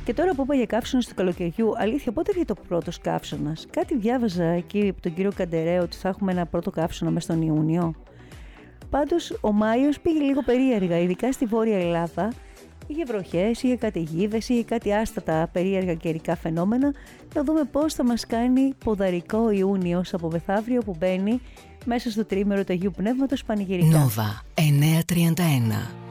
Και τώρα που είπα για καύσωνα του καλοκαιριού, αλήθεια, πότε έρχεται ο πρώτος καύσωνας? Κάτι διάβαζα εκεί από τον κύριο Καντερέ ότι θα έχουμε ένα πρώτο καύσωνα μες στον Ιούνιο. Πάντως ο Μάιος πήγε λίγο περίεργα, ειδικά στη Βόρεια Ελλάδα. Είχε βροχές, είχε καταιγίδες, είχε κάτι άστατα περίεργα καιρικά φαινόμενα. Να δούμε πώς θα μας κάνει ποδαρικό Ιούνιος από μεθαύριο που μπαίνει μέσα στο τρίμηνο του Αγίου Πνεύματος πανηγυρικά. Νόβα 931.